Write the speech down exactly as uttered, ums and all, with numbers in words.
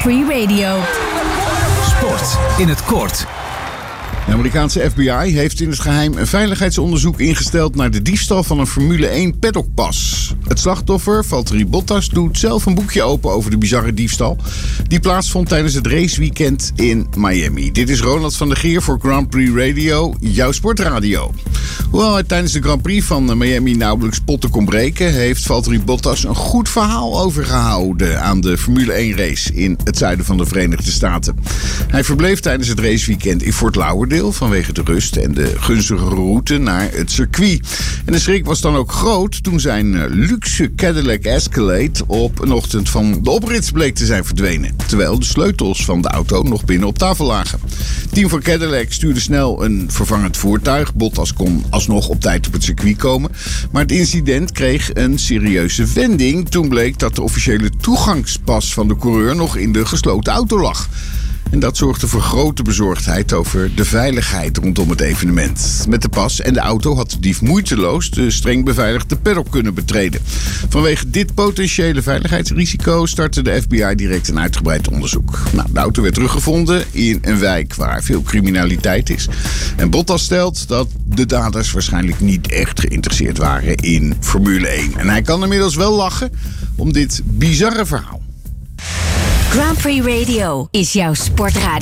Prix Radio. Sport in het kort. De Amerikaanse F B I heeft in het geheim een veiligheidsonderzoek ingesteld naar de diefstal van een Formule één paddockpas. Het slachtoffer, Valtteri Bottas, doet zelf een boekje open over de bizarre diefstal die plaatsvond tijdens het raceweekend in Miami. Dit is Ronald van der Geer voor Grand Prix Radio, jouw sportradio. Hoewel hij tijdens de Grand Prix van Miami nauwelijks potten kon breken, heeft Valtteri Bottas een goed verhaal overgehouden aan de Formule één race in het zuiden van de Verenigde Staten. Hij verbleef tijdens het raceweekend in Fort Lauderdale vanwege de rust en de gunstige route naar het circuit. En de schrik was dan ook groot toen zijn luxe Cadillac Escalade op een ochtend van de oprits bleek te zijn verdwenen, terwijl de sleutels van de auto nog binnen op tafel lagen. Het team van Cadillac stuurde snel een vervangend voertuig. Bottas kon alsnog op tijd op het circuit komen, maar het incident kreeg een serieuze wending toen bleek dat de officiële toegangspas van de coureur nog in de gesloten auto lag. En dat zorgde voor grote bezorgdheid over de veiligheid rondom het evenement. Met de pas en de auto had de dief moeiteloos de streng beveiligde paddock kunnen betreden. Vanwege dit potentiële veiligheidsrisico startte de F B I direct een uitgebreid onderzoek. Nou, de auto werd teruggevonden in een wijk waar veel criminaliteit is. En Bottas stelt dat de daders waarschijnlijk niet echt geïnteresseerd waren in Formule één. En hij kan inmiddels wel lachen om dit bizarre verhaal. Grand Prix Radio is jouw sportradio.